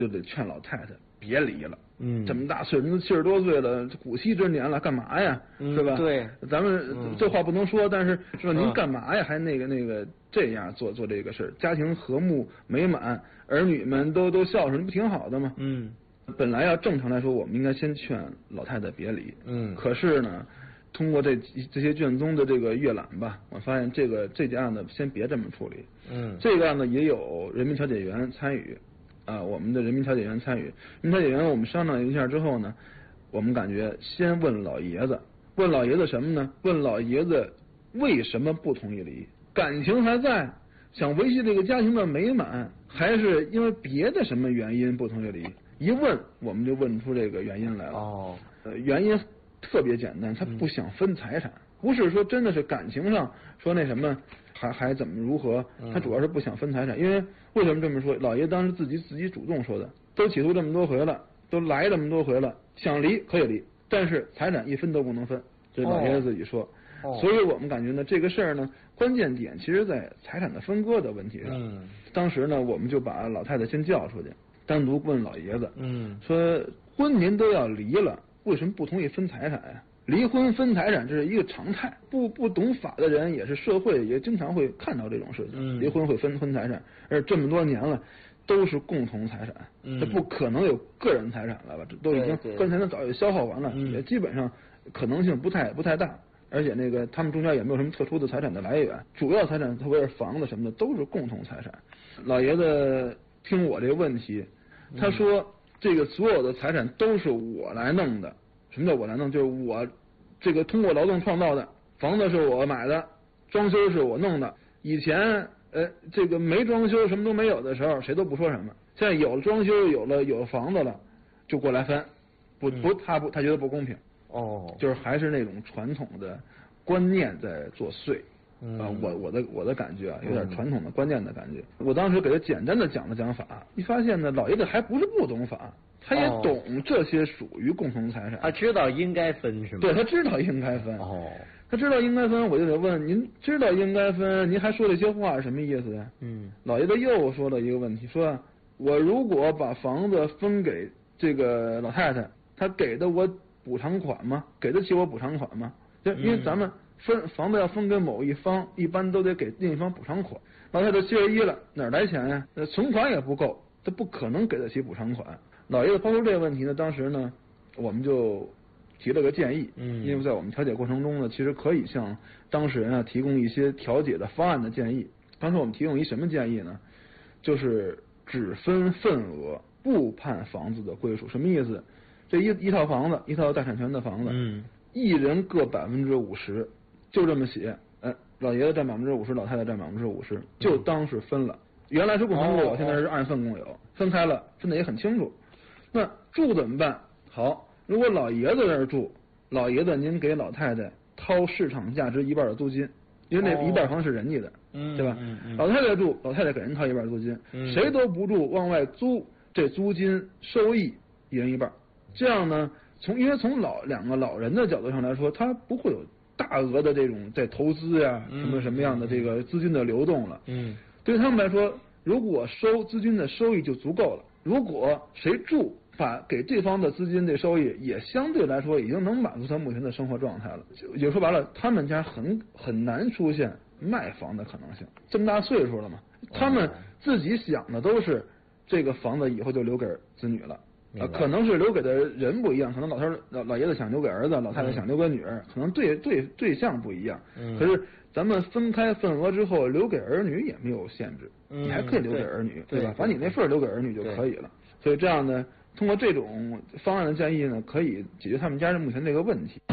就得劝老太太别离了。这么大岁数，您都70多岁了，古稀之年了，干嘛呀？是吧？ 对， 咱们这话不能说，但是说您干嘛呀？还那个这样做这个事儿，家庭和睦美满，儿女们都孝顺，不挺好的吗？本来要正常来说，我们应该先劝老太太别离。可是呢，通过这些卷宗的这个阅览吧，我发现这件案子先别这么处理。这个案子也有人民调解员参与。我们的人民调解员参与，人民调解员我们商量一下之后呢，我们感觉先问老爷子，问老爷子什么呢？问老爷子为什么不同意离？感情还在，想维系这个家庭的美满，还是因为别的什么原因不同意离？一问我们就问出这个原因来了。原因特别简单，他不想分财产，不是说真的是感情上说那什么。还怎么如何？他主要是不想分财产，因为为什么这么说？老爷当时自己主动说的，都起诉这么多回了，都来这么多回了，想离可以离，但是财产一分都不能分，这老爷子自己说。所以我们感觉呢，这个事儿呢，关键点其实在财产的分割的问题上。当时呢，我们就把老太太先叫出去，单独问老爷子，说婚您都要离了，为什么不同意分财产呀？离婚分财产这是一个常态，不懂法的人也是社会也经常会看到这种事情。离婚会分财产，而这么多年了都是共同财产，这不可能有个人财产了吧？这都已经个人财产早就消耗完了，也基本上可能性不太大。而且他们中间也没有什么特殊的财产的来源，主要财产特别是房子什么的都是共同财产。老爷子听我这个问题，他说这个所有的财产都是我来弄的。什么叫我来弄？就是我这个通过劳动创造的，房子是我买的，装修是我弄的。以前这个没装修什么都没有的时候，谁都不说什么。现在有了装修，有了房子了，就过来分，他觉得不公平。就是还是那种传统的观念在作祟。我的感觉有点传统的观念的感觉。我当时给他简单的讲了讲法，一发现呢，老爷子还不是不懂法。他也懂这些属于共同财产， 他知道应该分是吗？ 对，他知道应该分。他知道应该分，我就得问您，知道应该分，您还说这些话是什么意思呀？老爷子又说了一个问题，说我如果把房子分给这个老太太，她给的我补偿款吗？给得起我补偿款吗？就因为咱们房子要分给某一方，一般都得给另一方补偿款。老太太71了，哪来钱呀？存款也不够，他不可能给得起补偿款。老爷子抛出这个问题呢，当时呢，我们就提了个建议，因为在我们调解过程中呢，其实可以向当事人提供一些调解的方案的建议。当时我们提供一什么建议呢？就是只分份额，不判房子的归属。什么意思？这一套房子，一套带产权的房子，一人各50%，就这么写。老爷子占50%，老太太占50%，就当是分了。原来是共同共有，现在是按份共有，分开了，分得也很清楚。那住怎么办？好，如果老爷子在这住，老爷子您给老太太掏市场价值1半的租金，因为那1半房子是人家的，对吧？老太太住，老太太给人掏1半租金，谁都不住，往外租，这租金收益一人1半。这样呢，因为从两个老人的角度上来说，他不会有大额的这种在投资呀，什么样的这个资金的流动了。对他们来说，如果资金的收益就足够了。如果谁住，把给对方的资金的收益也相对来说已经能满足他目前的生活状态了。就说白了，他们家很难出现卖房的可能性。这么大岁数了嘛，他们自己想的都是这个房子以后就留给子女了。可能是留给的人不一样，可能老爷子想留给儿子，老太太想留给女儿，可能对象不一样。可是咱们分开份额之后，留给儿女也没有限制，你还可以留给儿女，对吧？把你那份留给儿女就可以了。所以这样呢，通过这种方案的建议呢，可以解决他们家人目前这个问题。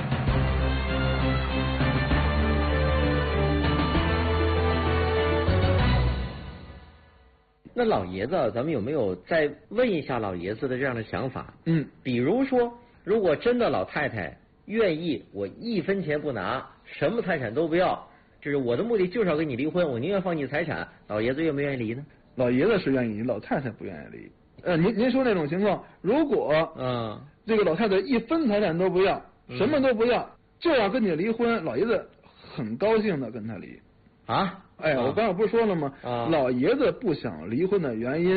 那老爷子，咱们有没有再问一下老爷子的这样的想法？比如说，如果真的老太太愿意，我1分钱不拿，什么财产都不要，就是我的目的就是要跟你离婚，我宁愿放弃财产，老爷子愿不愿意离呢？ 老爷子是愿意，老太太不愿意离。您说那种情况，如果这个老太太1分财产都不要，什么都不要，就要跟你离婚，老爷子很高兴的跟他离。我刚才不是说了吗？老爷子不想离婚的原因，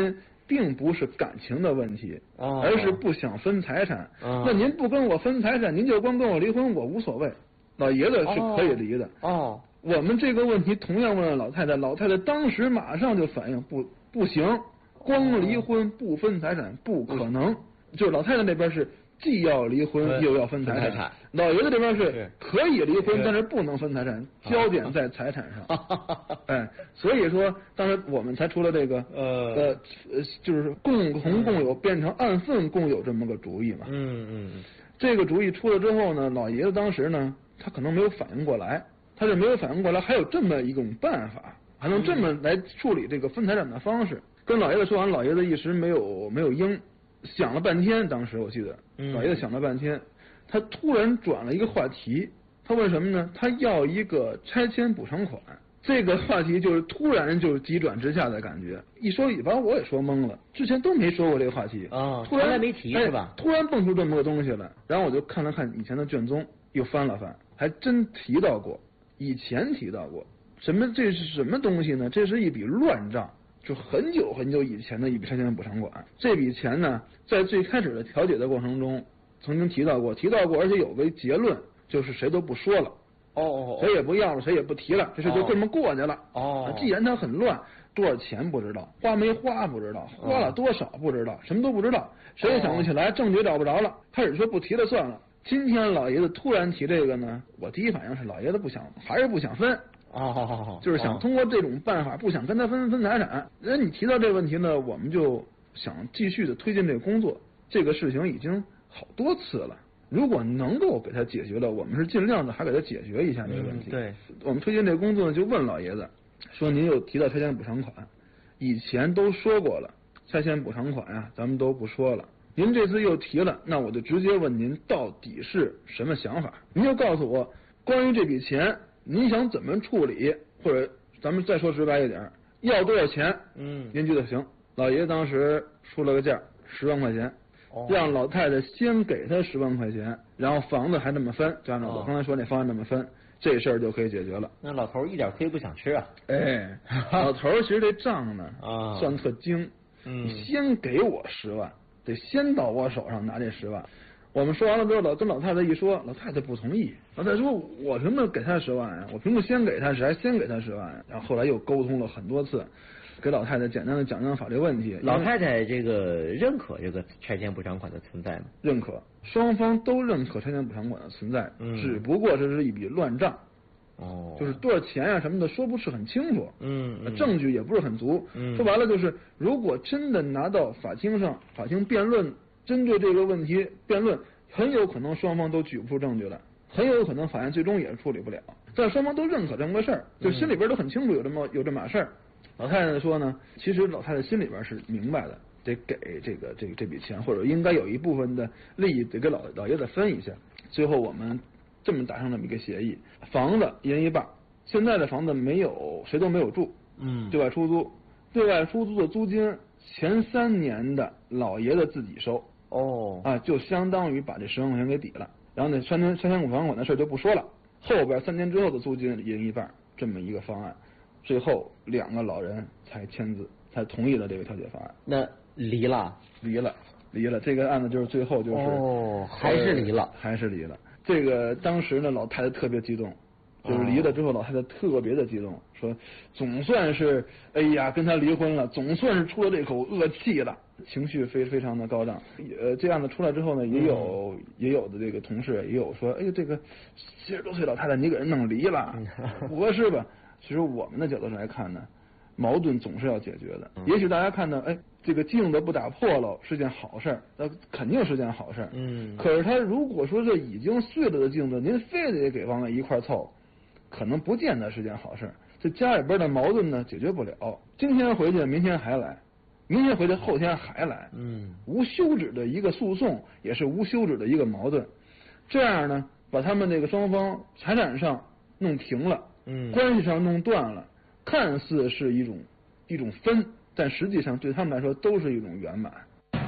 并不是感情的问题，而是不想分财产。那您不跟我分财产，您就光跟我离婚，我无所谓。老爷子是可以离的。我们这个问题同样问了老太太，老太太当时马上就反应不行，光离婚不分财产不可能。就是老太太那边是既要离婚又要分财产，老爷子这边是可以离婚，但是不能分财产，焦点在财产上。所以说当时我们才出了这个就是共同共有变成按份共有这么个主意嘛。这个主意出了之后呢，老爷子当时呢，他可能没有反应过来，还有这么一种办法，还能这么来处理这个分财产的方式。跟老爷子说完，老爷子一时没有应。想了半天，当时我记得，老爷子想了半天，他突然转了一个话题，他问什么呢？他要一个拆迁补偿款。这个话题就是突然就是急转直下的感觉，一说把我也说懵了，之前都没说过这个话题突然没提是吧？ 突然蹦出这么个东西来，然后我就看了看以前的卷宗，又翻了翻，还真提到过，以前提到过。这是什么东西呢？这是一笔乱账。就很久很久以前的一笔拆迁补偿款，这笔钱呢，在最开始的调解的过程中，曾经提到过，而且有个结论，就是谁都不说了，谁也不要了，谁也不提了，这事就这么过去了。既然它很乱，多少钱不知道，花没花不知道，花了多少不知道，什么都不知道，谁也想不起来，证据找不着了，开始说不提了算了。今天老爷子突然提这个呢，我第一反应是老爷子还是不想分。就是想通过这种办法，不想跟他分财产。那你提到这个问题呢，我们就想继续的推进这个工作。这个事情已经好多次了，如果能够给他解决了，我们是尽量的还给他解决一下这个问题。 对， 我们推进这个工作呢，就问老爷子说：“您又提到拆迁补偿款，以前都说过了，拆迁补偿款呀，咱们都不说了。您这次又提了，那我就直接问您到底是什么想法？您就告诉我，关于这笔钱。”您想怎么处理，或者咱们再说直白一点，要多少钱？您觉得行？老爷子当时出了个价，10万块钱，让老太太先给他10万块钱，然后房子还这么分，就按照我刚才说那方案这么分，这事儿就可以解决了。 那老头一点亏不想吃啊？ 老头其实这账呢算特精，你先给我10万，得先到我手上拿这10万。我们说完了之后，跟老太太一说，老太太不同意。老太太说：“我凭什么给他10万呀？我凭什么先给他10，还先给他10万呀？”然后后来又沟通了很多次，给老太太简单的讲法律问题。 老太太这个认可这个拆迁补偿款的存在吗？ 认可，双方都认可拆迁补偿款的存在，只不过这是一笔乱账。就是多少钱呀什么的说不是很清楚，证据也不是很足。说白了就是，如果真的拿到法庭上，法庭辩论。针对这个问题辩论，很有可能双方都举不出证据来，很有可能法院最终也是处理不了。但双方都认可这么个事儿，就心里边都很清楚有这码事儿。老太太说呢，其实老太太心里边是明白的，得给这笔钱，或者应该有一部分的利益得给老爷子分一下。最后我们这么达成这么一个协议，房子一人一半。现在的房子谁都没有住，对外出租，对外出租的租金前3年的老爷子自己收。就相当于把这10万块钱给抵了，然后那拆迁补偿款的事就不说了，后边3年之后的租金一人一半这么一个方案，最后2个老人才签字，才同意了这个调解方案。 那离了， 这个案子就是最后就是还是离了。 这个当时呢，老太太特别激动。就是离了之后，老太太特别的激动，说总算是跟他离婚了，总算是出了这口恶气了，情绪非常的高涨。这案子出来之后呢，也有的这个同事也有说，这个70多岁老太太你给人弄离了，不合适吧？其实我们的角度上来看呢，矛盾总是要解决的。也许大家看到，这个镜子不打破了是件好事，那肯定是件好事。可是他如果说是已经碎了的镜子，您非得给往一块凑。可能不见得是件好事，这家里边的矛盾呢解决不了。今天回去，明天还来，明天回去，后天还来，无休止的一个诉讼，也是无休止的一个矛盾。这样呢，把他们这个双方财产上弄停了，关系上弄断了，看似是一种分，但实际上对他们来说都是一种圆满。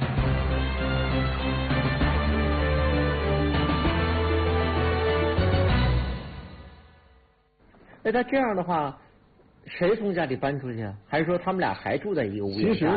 那他这样的话，谁从家里搬出去啊？还是说他们俩还住在一个屋檐下？ 其实呢，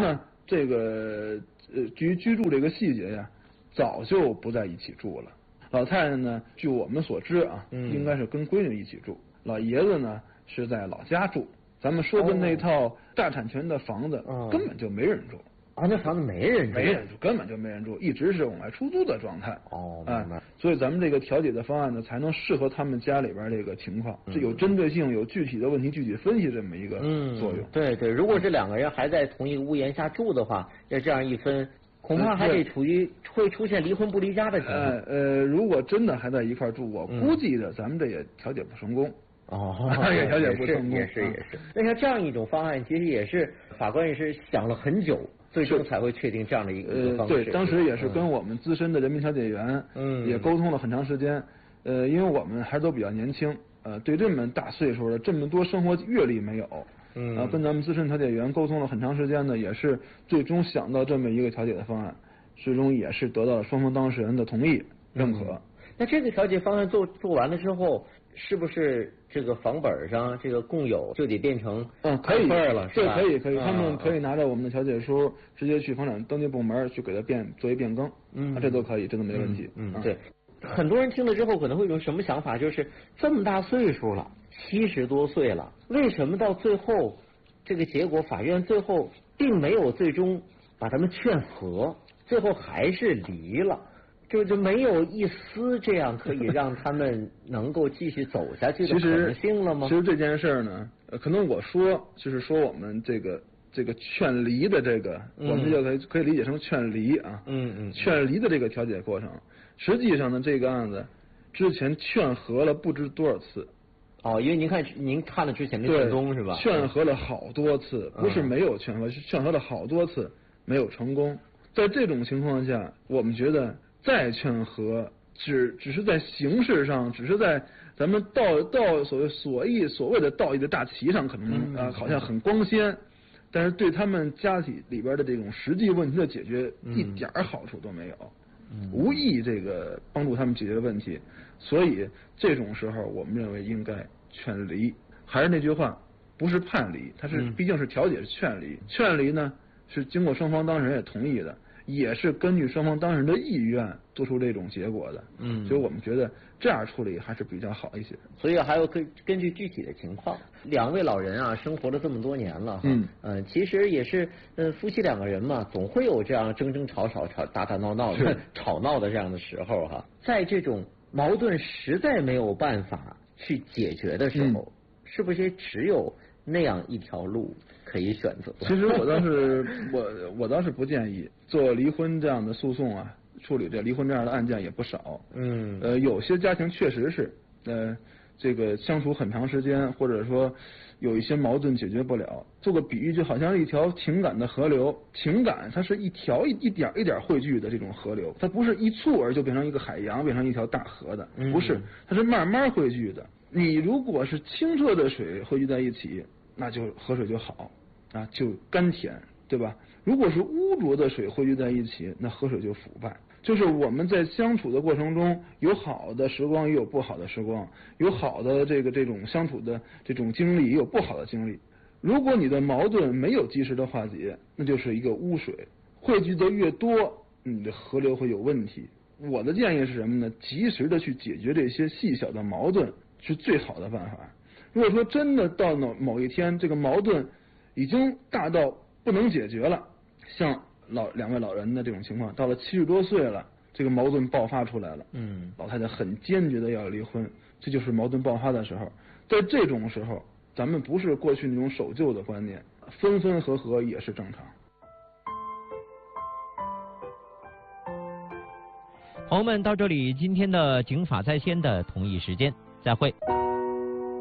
这个居住这个细节呀，早就不在一起住了。老太太呢，据我们所知啊，应该是跟闺女一起住。老爷子呢是在老家住。咱们说的那套大产权的房子，根本就没人住。 那房子没人住， 根本就没人住，一直是往外出租的状态。 明白。 所以咱们这个调解的方案呢，才能适合他们家里边这个情况，是有针对性、有具体的问题具体分析这么一个作用。 对，如果这2个人还在同一个屋檐下住的话，要这样一分，恐怕还得会出现离婚不离家的情况。 如果真的还在一块住，我估计着咱们这也调解不成功。也调解不成功。 也是。那像这样一种方案，其实也是法官也是想了很久，最终才会确定这样的一个方式。 对，当时也是跟我们资深的人民调解员，也沟通了很长时间。因为我们还都比较年轻，对这么大岁数的这么多生活阅历没有，跟咱们资深调解员沟通了很长时间呢，也是最终想到这么一个调解的方案，最终也是得到了双方当事人的同意认可。 那这个调解方案做完了之后，是不是这个房本上这个共有就得变成可以了？是吧？ 对，可以，他们可以拿着我们的调解书，直接去房产登记部门去给它作为变更，这都可以，这都没问题。 对。很多人听了之后可能会有种什么想法，就是这么大岁数了，70多岁了，为什么到最后这个结果法院最后并没有最终把他们劝和，最后还是离了？就没有一丝这样可以让他们能够继续走下去的可能性了吗？ 其实这件事呢，可能我说就是说我们这个劝离的这个，我们就可以理解成劝离啊。劝离的这个调解过程，实际上呢，这个案子之前劝和了不知多少次。 因为您看了之前的劝东是吧？ 劝和了好多次，不是没有劝和，是劝和了好多次没有成功。在这种情况下，我们觉得再劝和只是在形式上，只是在咱们道所谓的道义的大旗上，可能好像很光鲜，但是对他们家庭里边的这种实际问题的解决一点好处都没有，无意这个帮助他们解决问题。所以这种时候，我们认为应该劝离。还是那句话，不是判离，它是毕竟是调解，是劝离。劝离呢是经过双方当事人也同意的，也是根据双方当事人的意愿做出这种结果的。所以我们觉得这样处理还是比较好一些。 所以还要根据具体的情况。2位老人啊，生活了这么多年了，其实也是夫妻2个人嘛，总会有这样争争吵吵、打打闹闹的吵闹的这样的时候哈。在这种矛盾实在没有办法去解决的时候，是不是只有那样一条路可以选择？ 其实我倒是不建议做离婚这样的诉讼啊，处理这离婚这样的案件也不少。有些家庭确实是这个相处很长时间，或者说有一些矛盾解决不了。做个比喻，就好像一条情感的河流，情感它是一点一点汇聚的这种河流，它不是一蹴而就变成一个海洋，变成一条大河的，不是，它是慢慢汇聚的。你如果是清澈的水汇聚在一起，那就河水就好啊，就甘甜，对吧？如果是污浊的水汇聚在一起，那河水就腐败。就是我们在相处的过程中，有好的时光，也有不好的时光，有好的这种相处的这种经历，也有不好的经历。如果你的矛盾没有及时的化解，那就是一个污水，汇聚的越多，你的河流会有问题。我的建议是什么呢？及时的去解决这些细小的矛盾是最好的办法。如果说真的到某一天这个矛盾已经大到不能解决了，像2位老人的这种情况，到了70多岁了，这个矛盾爆发出来了，老太太很坚决的要离婚，这就是矛盾爆发的时候。在这种时候，咱们不是过去那种守旧的观念，分分合合也是正常。 朋友们，到这里今天的警法在先的同一时间再会。